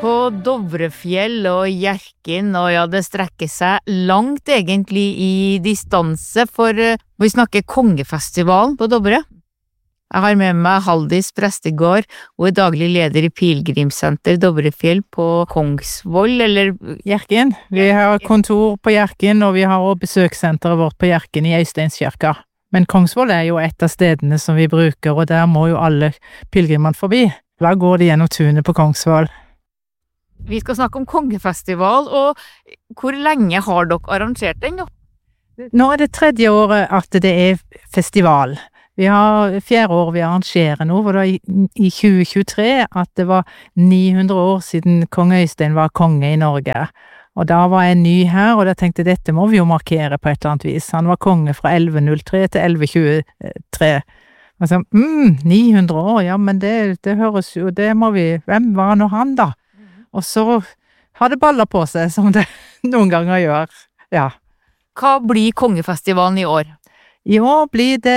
på Dovrefjell og Hjerkinn, og ja, det strekker seg langt egentlig i distanse, for vi snakker kongefestivalen på Dovre. Jeg har med meg Haldis Prestegård, og er daglig leder i Pilgrimssenter Dovrefjell på Kongsvoll, eller Hjerkinn. Vi har kontor på Hjerkinn, og vi har også besøkssenteret vårt på Hjerkinn i Øysteinskirka. Men Kongsvoll er jo et av stedene som vi bruker, og der må jo alle pilgrimene forbi. Da går de gjennom tunet på Kongsvoll. Vi skal snakke om kongefestival, og hvor lenge har dere arrangert den nå? Nå er det 3. året at det er festival. Vi har 4. år vi arrangerer nå, for det var i 2023 at det var 900 år siden kong Øystein var konge i Norge. Og da var jeg ny her, og da tenkte jeg, dette må vi jo markere på et eller annet vis. Han var konge fra 1103 til 1123. Altså, 900 år, ja, men det høres jo, det må vi, hvem var nå han da? Og så har det baller på seg, som det noen ganger gjør, ja. Hva blir kongefestivalen i år? I år blir det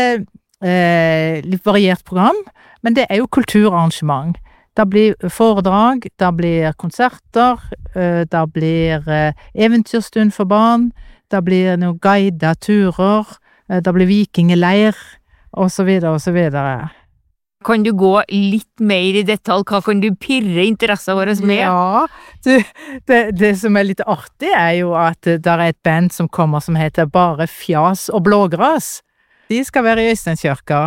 litt variert program, men det er jo kulturarrangement. Det blir foredrag, det blir konserter, det blir eventyrstund for barn, det blir noen guidet turer, det blir vikingeleir, og så videre, og så videre. Kan du gå litt mer i detalj? Hva kan du pirre interessen våre med? Ja, det som er litt artig er jo at det er et band som kommer som heter Bare Fjas og Blågras. De skal være i Øysteinskirka.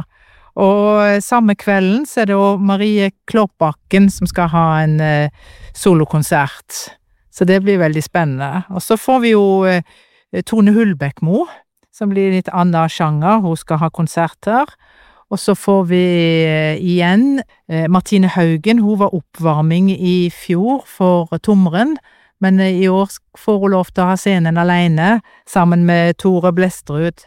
Og samme kvelden så er det jo Marie Klåbakken som skal ha en solokonsert. Så det blir veldig spennende. Og så får vi jo Tone Hulbekmo, som blir litt annen sjanger. Hun skal ha konsert her. Og så får vi igjen Martine Haugen. Hun var oppvarming i fjor for Tomren, men i år får hun lov til å ha scenen alene sammen med Tore Blestrud.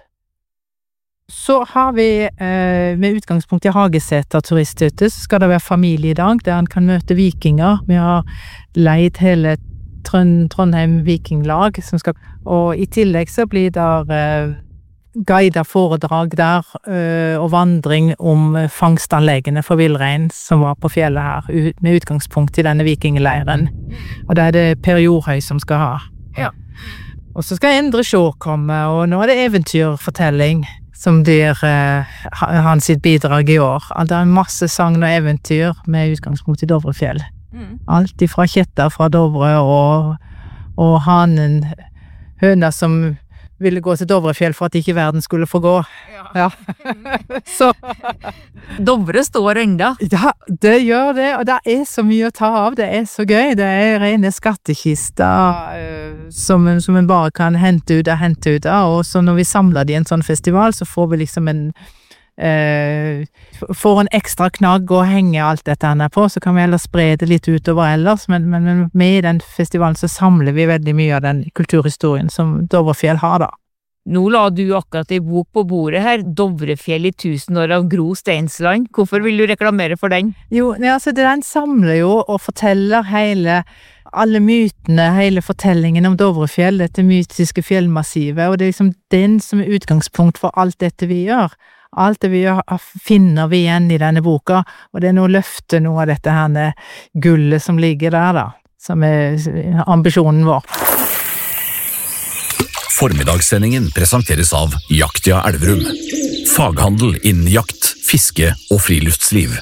Så har vi med utgangspunkt i Hageseter turisthytte, så skal det være familiedag der en kan møte vikinger. Vi har leid hele Trondheim Vikinglag, og i tillegg så blir det guidet foredrag der, og vandring om fangstanleggene for villrein som var på fjellet her, med utgangspunkt i denne vikingleiren. Og det er det Per Jorhøy som skal ha. Ja. Og så skal Endre Sjå komme, og nå er det eventyrfortelling som blir hans sitt bidrag i år. Det er masse sagn og eventyr med utgangspunkt i Dovrefjell. Alt ifra kjetter fra Dovre og hanen, høna som ville gå til Dovrefjell for at ikke verden skulle få gå. Ja. Så Dovre står enda. Ja, det gjør det, og det er så mye å ta av. Det er så gøy. Det er rene skattkister som en bare kan hente ut av, og så når vi samler det i en sånn festival, så får vi liksom får en ekstra knagg å henge alt dette her på, så kan vi heller spre det litt utover ellers, men med den festivalen så samler vi veldig mye av den kulturhistorien som Dovrefjell har da. Nå la du akkurat en bok på bordet her, Dovrefjell i 1000 år av Gro Steinsland. Hvorfor vil du reklamere for den? Jo, altså den samler jo og forteller alle mytene, hele fortellingen om Dovrefjell, dette mytiske fjellmassivet, og det er liksom den som er utgangspunkt for alt dette vi gjør. Alt det vi gjør finner vi igjen i denne boka, og det er noe løfte noe av dette her gullet som ligger der da, som er ambisjonen vår. Formiddagssendingen presenteres av Jaktia Elverum. Faghandel innen jakt, fiske og friluftsliv.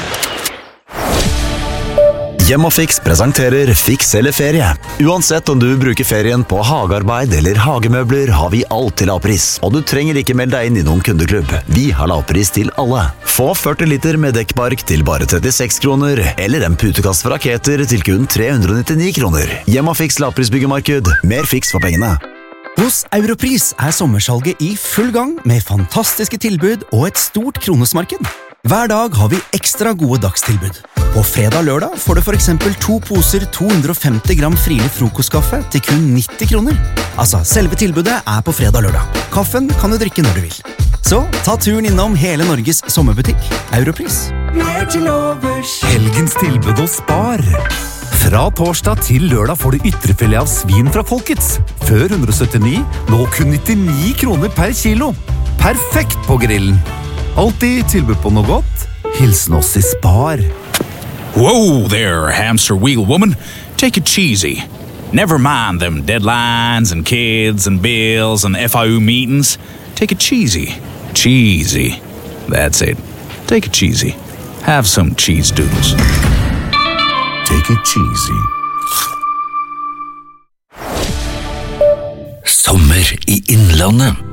Hjemmafix presenterer Fiks eller ferie. Uansett om du bruker ferien på hagearbeid eller hagemøbler, har vi alt til lavpris. Og du trenger ikke melde deg inn i noen kundeklubb. Vi har lavpris til alle. Få 40 liter med dekkbark til bare 36 kroner, eller en putekast fra Raketer til kun 399 kroner. Hjemmafix lavprisbyggemarked. Mer fiks for pengene. Hos Europris er sommersalget i full gang med fantastiske tilbud og et stort kronesmarked. Hver dag har vi ekstra gode dagstilbud. På fredag og lørdag får du for eksempel 2 poser 250 gram frilig frokostkaffe til kun 90 kroner. Altså, selve tilbudet er på fredag og lørdag. Kaffen kan du drikke når du vil. Så ta turen innom hele Norges sommerbutikk. Europris. Helgens tilbud hos Spar. Fra torsdag til lørdag får du ytrefilet av svin fra Folkets. Før 179, nå kun 99 kroner per kilo. Perfekt på grillen. Alltid tilbud på noe godt. Hilsen oss i Spar. Whoa there, hamster wheel woman. Take it cheesy. Never mind them deadlines and kids and bills and FIU meetings. Take it cheesy. Cheesy. That's it. Take it cheesy. Have some cheese doodles. Take it cheesy. Sommer i Innlandet.